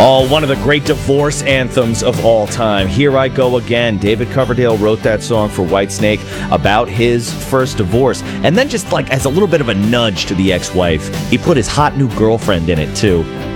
Oh, one of the great divorce anthems of all time. Here I Go Again. David Coverdale wrote that song for Whitesnake about his first divorce. And then just like as a little bit of a nudge to the ex-wife, he put his hot new girlfriend in it too.